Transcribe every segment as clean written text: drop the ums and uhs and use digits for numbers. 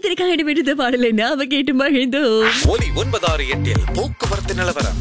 ஆசிரியக்காக இடம்பெற்ற பாடலை நாம கேட்டு மகிழ்ந்தோம். ஒலி 968 போக்குவரத்து நிலவரம்.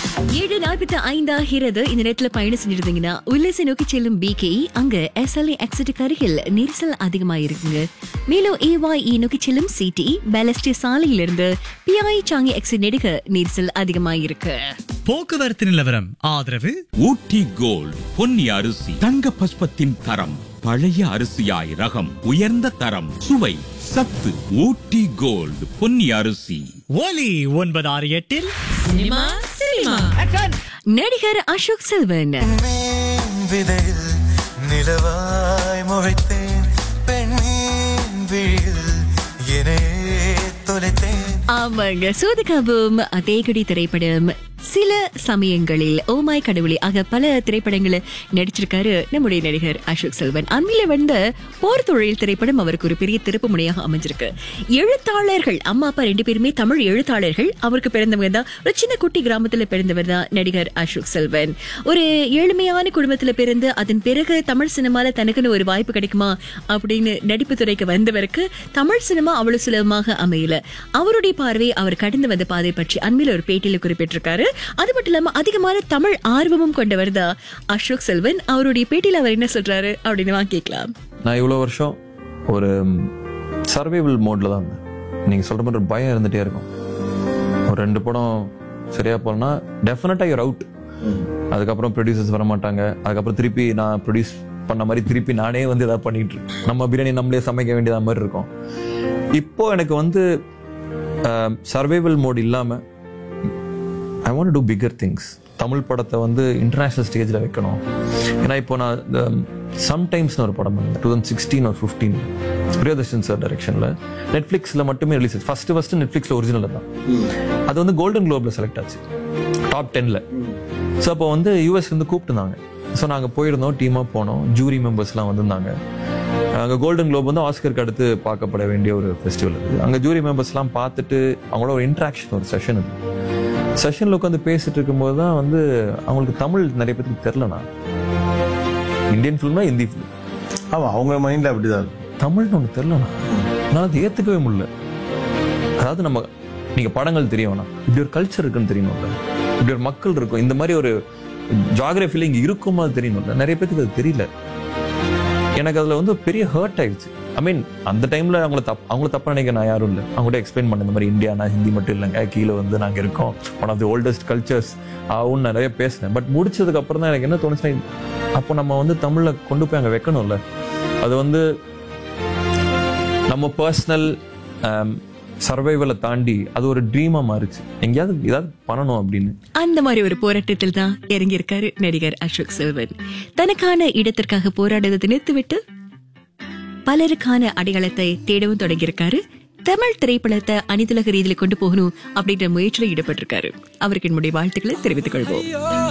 7:45 இந்த நேரத்துல பயணம் செஞ்சிருந்தீங்கன்னா உல்லாசை நோக்கி செல்லும் BKE அங்க SLA எக்ஸிட் அருகில் நெரிசல் அதிகமா இருக்குங்க. மேலும் AYE நோக்கி செல்லும் CTE பேலஸ்டி சாலையிலிருந்து PI சாங்கி எக்ஸிட் நெடுக நெரிசல் அதிகமா இருக்கு. போக்குவரத்து நிலவரம் ஆதரவு ஊட்டி கோல்ட் பொன்னி அரிசி தங்க பஸ்பத்தின் தரம் பழைய அரிசியாய் ரகம் உயர்ந்த தரம் சுவை சத்து ஊட்டி கோல்ட் பொன்னி அரிசி. ஒலி 968 சினிமா நடிகர் அசோக் செல்வன் விதையில் நிலவாய் முளைத்தேன் பெண்ணின் விழியில் என்னே தொலைத்தேன். ஆமாங்க, சோதகாவும் தேகடி திரைப்படம் சில சமயங்களில் ஓமாய் கடவுளே ஆக பல திரைப்படங்களை நடிச்சிருக்காரு நம்முடைய நடிகர் அசோக் செல்வன். அண்மையில வந்த போர் தொழில் திரைப்படம் அவருக்கு ஒரு பெரிய திருப்பு முனையாக அமைஞ்சிருக்கு. எழுத்தாளர்கள் அம்மா அப்பா 2 பேருமே தமிழ் எழுத்தாளர்கள். அவருக்கு பிறந்தவங்க தான் ஒரு சின்ன குட்டி கிராமத்துல பிறந்தவர் தான் நடிகர் அசோக் செல்வன். ஒரு ஏழ்மையான குடும்பத்துல பிறந்து அதன் பிறகு தமிழ் சினிமால தனக்குன்னு ஒரு வாய்ப்பு கிடைக்குமா அப்படின்னு நடிப்பு துறைக்கு வந்தவருக்கு தமிழ் சினிமா அவ்வளவு சுலபமாக அமையல. அவருடைய பார்வை அவர் கடந்து வந்த பாதை பற்றி அண்மையில ஒரு பேட்டியில குறிப்பிட்டிருக்காரு. அது மட்டும் இல்லாம அதிகமான தமிழ் ஆர்வமும் கொண்டவர் தான் அசோக் செல்வன். அவருடைய பேட்டியில அவர் என்ன சொல்றாரு அப்படின்னு கேட்கலாம். நான் இவ்வளவு வருஷம் ஒரு சர்வைவல் மோட்ல தான் இருந்தேன். நீங்க சொல்ற மாதிரி ஒரு பயம் இருந்துட்டே இருக்கும். ஒரு 2 படம் சரியா போனா டெஃபினட்டா யூர் அவுட். அதுக்கப்புறம் ப்ரொடியூசர்ஸ் வர மாட்டாங்க. அதுக்கப்புறம் திருப்பி நான் ப்ரொடியூஸ் பண்ண மாதிரி திருப்பி நானே வந்து ஏதாவது பண்ணிட்டு இருக்கேன். நம்ம பிரியாணி நம்மளே சமைக்க வேண்டியதா மாதிரி இருக்கும். இப்போ எனக்கு சர்வைவல் மோட் இல்லாம I want to do bigger things. Tamil படத்தை இன்டர்நேஷனல் ஸ்டேஜில் வைக்கணும். ஏன்னா இப்போ நான் சம்டைம்ஸ்னு ஒரு படம் பண்ணேன் 2016 or 15 பிரியதர்ஷன் சார் டைரக்ஷனில் நெட்ஃப்ளிக்ஸில் மட்டுமே ரிலீஸ் ஆச்சு. ஃபர்ஸ்ட் நெட்ஃப்ளிக்ஸில் ஒரிஜினல் தான். அது கோல்டன் குளோப்ல செலக்ட் ஆச்சு டாப் 10ல. ஸோ அப்போ யூஎஸ்லேருந்து கூப்பிட்டுருந்தாங்க. ஸோ நாங்கள் போயிருந்தோம், டீமாக போனோம். ஜூரி மெம்பர்ஸ்லாம் வந்திருந்தாங்க. அங்கே கோல்டன் குளோப் ஆஸ்கருக்கு அடுத்து பார்க்கப்பட வேண்டிய ஒரு ஃபெஸ்டிவல் அது. அங்கே ஜூரி மெம்பர்ஸ்லாம் பார்த்துட்டு அவங்களோட ஒரு இன்ட்ராக்ஷன் ஒரு செஷன் அது. செஷன்ல உட்காந்து பேசிட்டு இருக்கும்போது தான் அவங்களுக்கு தமிழ் நிறைய பேருக்கு தெரியலண்ணா. Indian ஃபிலிம்னா Hindi film. ஆமா, அவங்க மைண்ட்ல அப்படிதான். தமிழ்னு ஒன்று தெரியலண்ணா. நான் அதை ஏற்றுக்கவே முடியல. அதாவது நீங்க படங்கள் தெரியணும்னா இப்படி ஒரு கல்ச்சர் இருக்குன்னு தெரியணும்ல, இப்படி ஒரு மக்கள் இருக்கும், இந்த மாதிரி ஒரு ஜியாகிரபில இங்க இருக்குமா தெரியணும்ல. நிறைய பேருக்கு அது தெரியல. எனக்கு அதுல பெரிய ஹர்ட் ஆயிடுச்சு. ஐ மீன் அந்த டைம்ல அவங்கள தப்பா நினைக்க நான் யாரும் இல்லை. அவங்கள்ட்ட எக்ஸ்பிளைன் பண்ண இந்த மாதிரி இந்தியானா ஹிந்தி மட்டும் இல்லைங்க, கீழே நாங்க இருக்கோம், one of the oldest cultures ஆகும்னு நிறைய பேசினேன். பட் முடிச்சதுக்கு அப்புறம் தான் எனக்கு என்ன தோணுச்சுன்னா, அப்போ நம்ம தமிழ்ல கொண்டு போய் அங்க வைக்கணும்ல. அது நம்ம பர்சனல் சர்வைவலை தாண்டி அது ஒரு ட்ரீமா மாறிச்சு. எங்கேயாவது ஏதாவது பண்ணணும் அப்படின்னு அந்த மாதிரி ஒரு போராட்டத்தில் தான் இறங்கி இருக்காரு நடிகர் அசோக் செல்வன். தனக்கான இடத்திற்காக போராடுவதை நிறுத்திவிட்டு பலருக்கான அடையாளத்தை தேடவும் தொடங்கியிருக்காரு. தமிழ் திரைப்படத்தை அனைத்துலக ரீதியில கொண்டு போகணும் அப்படின்ற முயற்சியில் ஈடுபட்டிருக்காரு. அவருக்கு என்னுடைய வாழ்த்துக்களை தெரிவித்துக் கொள்வோம்.